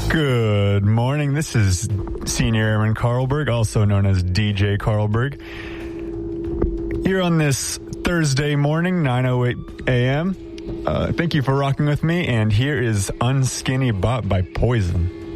Good morning. This is Senior Airman Carlberg, also known as DJ Carlberg. Here on this Thursday morning, 9:08 a.m. Thank you for rocking with me, and here is Unskinny Bop by Poison.